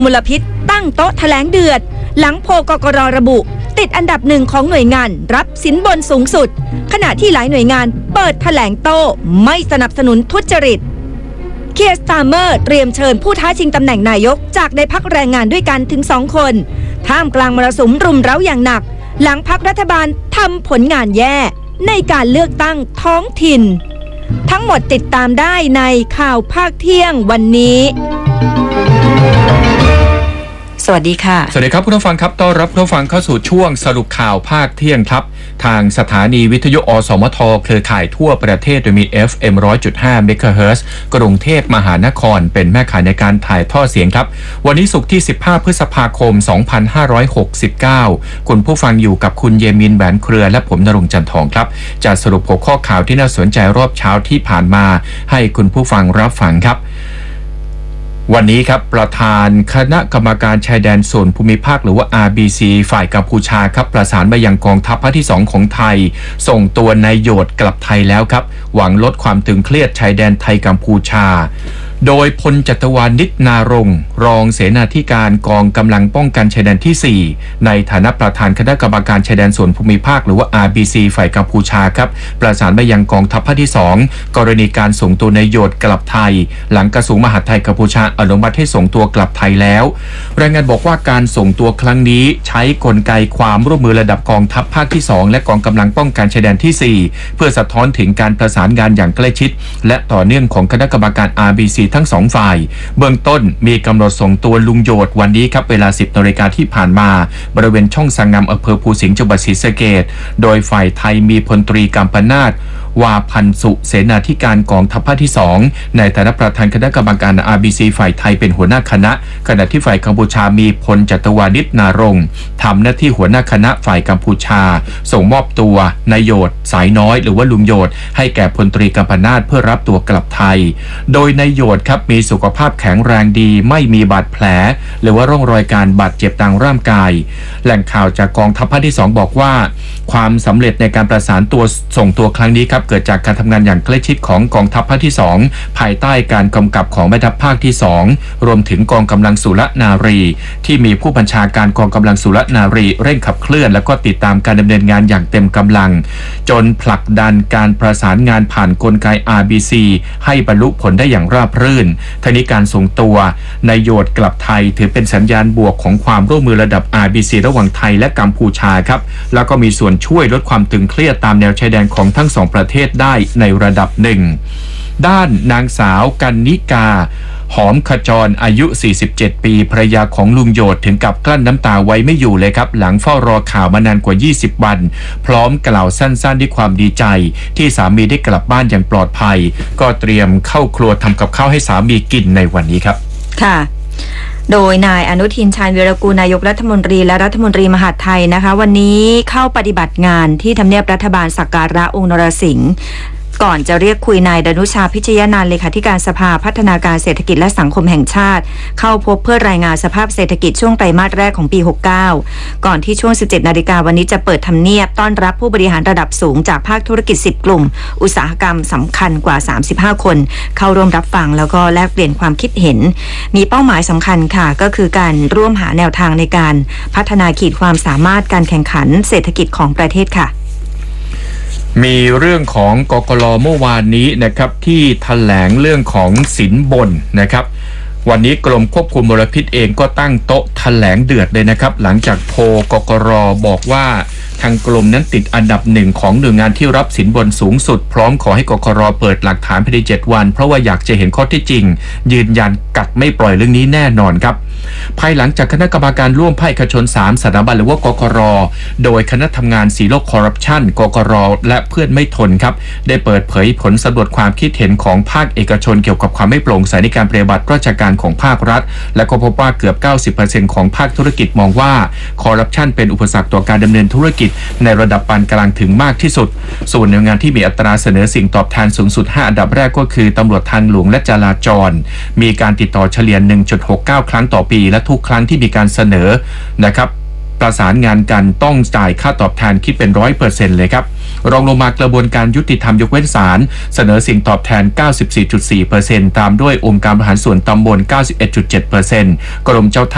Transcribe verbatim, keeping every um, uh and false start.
มลพิษตั้งโต๊ะแถลงเดือดหลังโพลกกร.ระบุติดอันดับหนึ่งของหน่วยงานรับสินบนสูงสุดขณะที่หลายหน่วยงานเปิดแถลงโต้ไม่สนับสนุนทุจริตเคียร์ สตาร์เมอร์เตรียมเชิญผู้ท้าชิงตำแหน่งนายกจากในพรรคแรงงานด้วยกันถึงสองคนท่ามกลางมรสุมรุมเร้าอย่างหนักหลังพรรครัฐบาลทำผลงานแย่ในการเลือกตั้งท้องถิ่นทั้งหมดติดตามได้ในข่าวภาคเที่ยงวันนี้สวัสดีค่ะสวัสดีครับคุณผู้ฟังครับต้อนรับคุณผู้ฟังเข้าสู่ช่วงสรุปข่าวภาคเที่ยงครับทางสถานีวิทยุอสมทเครือข่ายทั่วประเทศโดยมี เอฟ เอ็ม หนึ่งร้อยจุดห้า เมกะเฮิรตซ์กรุงเทพมหานครเป็นแม่ข่ายในการถ่ายทอดเสียงครับวันนี้ศุกร์ที่สิบห้าพฤษภาคมสองพันห้าร้อยหกสิบเก้าคุณผู้ฟังอยู่กับคุณเยมินแหวนเครือและผมณรงค์จันทองครับจะสรุปหัวข้อข่าวที่น่าสนใจรอบเช้าที่ผ่านมาให้คุณผู้ฟังรับฟังครับวันนี้ครับประธานคณะกรรมการชายแดนส่วนภูมิภาคหรือว่า อาร์ บี ซี ฝ่ายกัมพูชาครับประสานมายังกองทัพภาคที่สองของไทยส่งตัวนายโยดกลับไทยแล้วครับหวังลดความตึงเครียดชายแดนไทยกัมพูชาโดยพลจัตวานิชนารงค์รองเสนาธิการกองกำลังป้องกันชายแดนที่สี่ในฐานะประธานคณะกรรมการชายแดนส่วนภูมิภาคหรือว่า อาร์ บี ซี ฝ่ายกัมพูชาครับประสานมายังกองทัพภาคที่สองกรณีการส่งตัวนายโยดกลับไทยหลังกระทรวงมหาดไทยกัมพูชาอนุมัติให้ส่งตัวกลับไทยแล้วรายงานบอกว่าการส่งตัวครั้งนี้ใช้กลไกความร่วมมือระดับกองทัพภาคที่สองและกองกำลังป้องกันชายแดนที่สี่เพื่อสะท้อนถึงการประสานงานอย่างใกล้ชิดและต่อเนื่องของคณะกรรมการ อาร์ บี ซี ทั้งสองฝ่ายเบื้องต้นมีกำหนดส่งตัวลุงโยดวันนี้ครับเวลา สิบนาฬิกาที่ผ่านมาบริเวณช่องสังงามอำเภอภูสิงห์จังหวัดศรีสะเกษโดยฝ่ายไทยมีพลตรีกัมปนาทวาพันสุเสนาธิการกองทัพภาคที่สองในฐานะประธานคณะกรรมการ อาร์ บี ซี ฝ่ายไทยเป็นหัวหน้าคณะขณะที่ฝ่ายกัมพูชามีพลจัตวานิชนารงค์ทำหน้าที่หัวหน้าคณะฝ่ายกัมพูชาส่งมอบตัวนายโยดสายน้อยหรือว่าลุงโยดให้แก่พลตรีกัมปนาทเพื่อรับตัวกลับไทยโดยนายโยดครับมีสุขภาพแข็งแรงดีไม่มีบาดแผลหรือว่าร่องรอยการบาดเจ็บทางร่างกายแหล่งข่าวจากกองทัพภาคที่สองบอกว่าความสำเร็จในการประสานตัวส่งตัวครั้งนี้ครับเกิดจากการทำงานอย่างใกล้ชิดของกองทัพภาคที่สองภายใต้การกำกับของแม่ทัพภาคที่สองรวมถึงกองกำลังสุรนารีที่มีผู้บัญชาการกองกำลังสุรนารีเร่งขับเคลื่อนและก็ติดตามการดำเนินงานอย่างเต็มกำลังจนผลักดันการประสานงานผ่านกลไก อาร์ บี ซี ให้บรรลุผลได้อย่างราบรื่นทั้งนี้การส่งตัวนายโยดกลับไทยถือเป็นสัญญาณบวกของความร่วมมือระดับ อาร์ บี ซี ระหว่างไทยและกัมพูชาครับแล้วก็มีส่วนช่วยลดความตึงเครียดตามแนวชายแดนของทั้งสองประเทศได้ในระดับหนึ่งด้านนางสาวกันนิกาหอมขจรอายุสี่สิบเจ็ดปีภรรยาของลุงโยดถึงกับกลั้นน้ำตาไว้ไม่อยู่เลยครับหลังเฝ้ารอข่าวมานานกว่ายี่สิบวันพร้อมกล่าวสั้นๆด้วยความดีใจที่สามีได้กลับบ้านอย่างปลอดภัยก็เตรียมเข้าครัวทำกับข้าวให้สามีกินในวันนี้ครับค่ะโดยนายอนุทินชาญวีรกูลนายกรัฐมนตรีและรัฐมนตรีมหาดไทยนะคะวันนี้เข้าปฏิบัติงานที่ทำเนียบรัฐบาลสักการะองค์นรสิงห์ก่อนจะเรียกคุยนายดนุชาพิชยนันท์เลขาธิการสภาพัฒนาการเศรษฐกิจและสังคมแห่งชาติเข้าพบเพื่อรายงานสภาพเศรษฐกิจช่วงไตรมาสแรกของปีหกสิบเก้าก่อนที่ช่วง สิบเจ็ดนาฬิกาวันนี้จะเปิดทำเนียบต้อนรับผู้บริหารระดับสูงจากภาคธุรกิจสิบกลุ่มอุตสาหกรรมสำคัญกว่าสามสิบห้าคนเข้าร่วมรับฟังแล้วก็แลกเปลี่ยนความคิดเห็นมีเป้าหมายสำคัญค่ะก็คือการร่วมหาแนวทางในการพัฒนาขีดความสามารถการแข่งขันเศรษฐกิจของประเทศค่ะมีเรื่องของกกล.เมื่อวานนี้นะครับที่แถลงเรื่องของสินบนนะครับวันนี้กรมควบคุมมลพิษเองก็ตั้งโต๊ะแถลงเดือดเลยนะครับหลังจากโพลกกร.บอกว่าทางกรมนั้นติดอันดับหนึ่งของหน่วยงานที่รับสินบนสูงสุดพร้อมขอให้กกร.เปิดหลักฐานภายในเจ็ดวันเพราะว่าอยากจะเห็นข้อเท็จจริงยืนยันกัดไม่ปล่อยเรื่องนี้แน่นอนครับภายหลังจากคณะกรรมการร่วมภาคเอกชนสามสถาบันหรือว่ากกร.โดยคณะทำงานซีโร่คอร์รัปชันกกร.และเพื่อนไม่ทนครับได้เปิดเผยผลสำรวจความคิดเห็นของภาคเอกชนเกี่ยวกับความไม่โปร่งใสในการปฏิบัติราชการของภาครัฐและก็พบว่าเกือบ เก้าสิบเปอร์เซ็นต์ ของภาคธุรกิจมองว่าคอร์รัปชันเป็นอุปสรรคต่อการดำเนินธุรกิจในระดับปานกลางถึงมากที่สุดส่วนหน่วยงานที่มีอัตราเสนอสิ่งตอบแทนสูงสุดห้าอันดับแรกก็คือตำรวจทางหลวงและจราจรมีการติดต่อเฉลี่ย หนึ่งจุดหกเก้า ครั้งต่อปีและทุกครั้งที่มีการเสนอนะครับประสานงานกันต้องจ่ายค่าตอบแทนคิดเป็น ร้อยเปอร์เซ็นต์ เลยครับรองลงมากระบวนการยุติธรรมยกเว้นศาลเสนอสิ่งตอบแทน เก้าสิบสี่จุดสี่เปอร์เซ็นต์ ตามด้วยองค์การบริหารส่วนตำบล เก้าสิบเอ็ดจุดเจ็ดเปอร์เซ็นต์ กรมเจ้าท่า